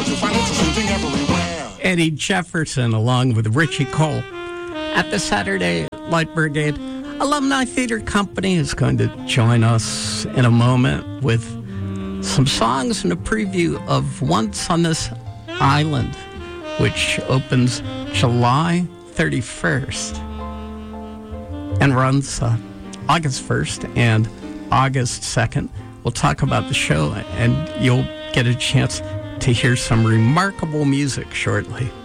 Eddie Jefferson along with Richie Cole at the Saturday Light Brigade Alumni Theater Company is going to join us in a moment with some songs and a preview of Once on This Island, which opens July 31st and runs August 1st and August 2nd. We'll talk about the show, and you'll get a chance to hear some remarkable music shortly.